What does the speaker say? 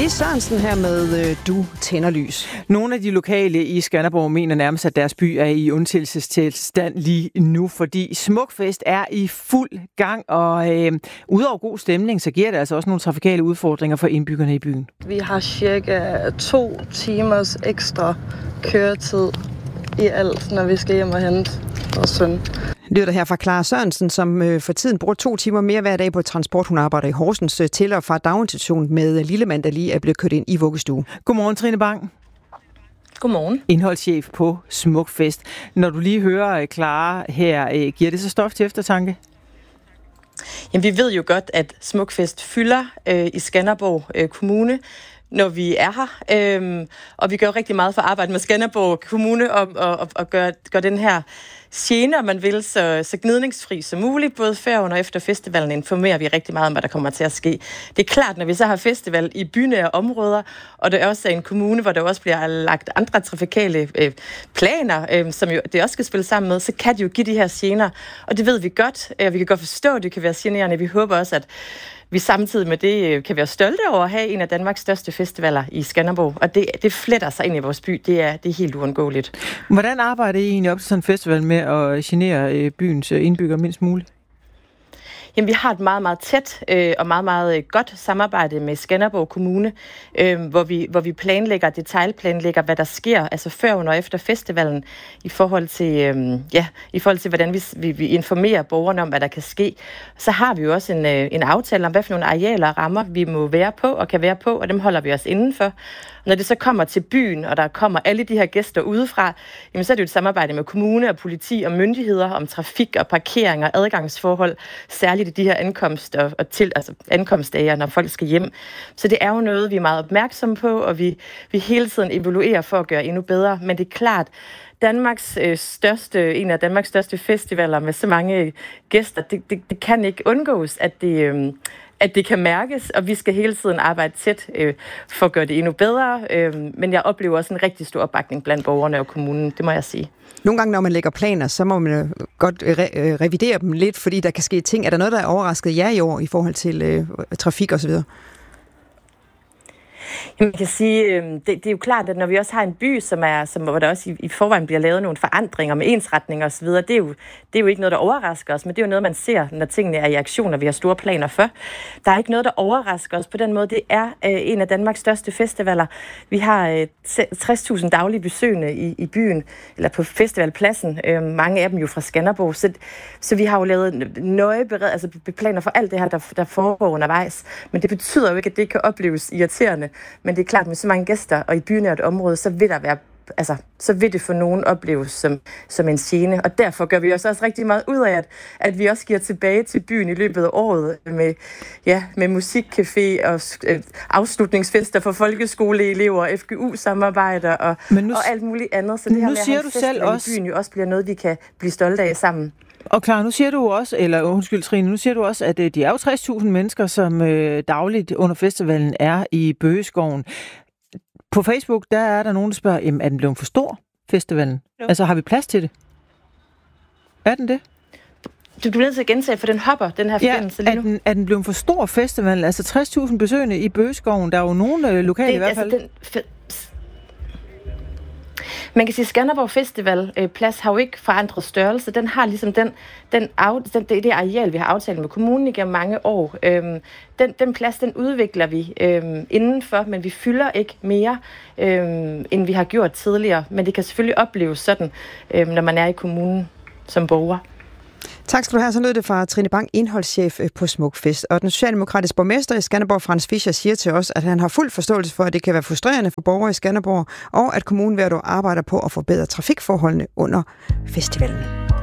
Lis Sørensen her med Du tænder lys. Nogle af de lokale i Skanderborg mener nærmest, at deres by er i undtagelsestilstand lige nu, fordi Smukfest er i fuld gang, og udover god stemning, så giver det altså også nogle trafikale udfordringer for indbyggerne i byen. Vi har cirka 2 timers ekstra køretid i alt, når vi skal hjem og hente vores søn. Det lyder her fra Clara Sørensen, som for tiden bruger 2 timer mere hver dag på transport. Hun arbejder i Horsens til og fra daginstitution med lillemand, der lige er blevet kørt ind i vuggestue. Godmorgen, Trine Bang. Godmorgen. Indholdschef på Smukfest. Når du lige hører Clara her, giver det så stof til eftertanke? Jamen, vi ved jo godt, at Smukfest fylder i Skanderborg Kommune, når vi er her. Og vi gør rigtig meget for at arbejde med Skanderborg Kommune og gøre den her gene, man vil, så gnidningsfri som muligt. Både før og efter festivalen informerer vi rigtig meget om, hvad der kommer til at ske. Det er klart, når vi så har festival i bynære områder, og det også er en kommune, hvor der også bliver lagt andre trafikale planer, som jo det også skal spille sammen med, så kan det jo give de her gener. Og det ved vi godt. Vi kan godt forstå, at det kan være generende. Vi håber også, at vi samtidig med det kan være stolte over at have en af Danmarks største festivaler i Skanderborg. Og det fletter sig ind i vores by. Det er helt uundgåeligt. Hvordan arbejder I egentlig op til sådan en festival med at genere byens indbyggere mindst muligt? Jamen, vi har et meget, meget tæt og meget, meget godt samarbejde med Skanderborg Kommune, hvor vi detailplanlægger, hvad der sker, altså før, under og efter festivalen, i forhold til hvordan vi informerer borgerne om, hvad der kan ske. Så har vi jo også en aftale om, hvad for nogle arealer og rammer vi må være på og kan være på, og dem holder vi os indenfor. Når det så kommer til byen, og der kommer alle de her gæster udefra, jamen så er det jo et samarbejde med kommune og politi og myndigheder om trafik og parkering og adgangsforhold, særligt i de her ankomstdage, når folk skal hjem. Så det er jo noget, vi er meget opmærksomme på, og vi hele tiden evaluerer for at gøre endnu bedre. Men det er klart, en af Danmarks største festivaler med så mange gæster, det kan ikke undgås, at det kan mærkes, og vi skal hele tiden arbejde tæt for at gøre det endnu bedre. Men jeg oplever også en rigtig stor opbakning blandt borgerne og kommunen, det må jeg sige. Nogle gange, når man lægger planer, så må man godt revidere dem lidt, fordi der kan ske ting. Er der noget, der er overrasket jer i år i forhold til trafik osv.? Man kan sige, det er jo klart, at når vi også har en by, hvor der også i forvejen bliver lavet nogle forandringer med ensretninger osv., det er jo ikke noget, der overrasker os, men det er jo noget, man ser, når tingene er i aktion, og vi har store planer for. Der er ikke noget, der overrasker os på den måde. Det er en af Danmarks største festivaler. Vi har 60.000 daglige besøgende i byen, eller på festivalpladsen. Mange af dem jo fra Skanderborg. Så vi har jo lavet nøje planer for alt det her, der foregår undervejs. Men det betyder jo ikke, at det kan opleves irriterende. Men det er klart, med så mange gæster og i bynært område, så vil det for nogen opleves som en gene. Og derfor gør vi også rigtig meget ud af, at vi også giver tilbage til byen i løbet af året med musikcafé og afslutningsfester for folkeskoleelever, FGU-samarbejder og alt muligt andet. Så det her med at have festival i byen jo også bliver noget, vi kan blive stolte af sammen. Og Clara, nu siger du også, Trine, at de er jo 60.000 mennesker, som dagligt under festivalen er i Bøgeskoven. På Facebook, der er der nogen, der spørger, jamen, er den blevet for stor, festivalen? Jo. Altså, har vi plads til det? Er den det? Du bliver nødt til at gentage, for den hopper, den her forbindelse lige nu. Er den blevet for stor, festivalen? Altså 60.000 besøgende i Bøgeskoven, der er jo nogle lokale i hvert fald. Man kan sige, at Skanderborg Festival plads har jo ikke forandret størrelse. Den har ligesom det areal, vi har aftalt med kommunen igennem mange år. Den plads, den udvikler vi indenfor, men vi fylder ikke mere, end vi har gjort tidligere. Men det kan selvfølgelig opleves sådan, når man er i kommunen som borger. Tak skal du have. Så lød det fra Trine Bang, indholdschef på Smukfest. Og den socialdemokratiske borgmester i Skanderborg, Frans Fischer, siger til os, at han har fuld forståelse for, at det kan være frustrerende for borgere i Skanderborg, og at kommunen hvert år arbejder på at forbedre trafikforholdene under festivalen.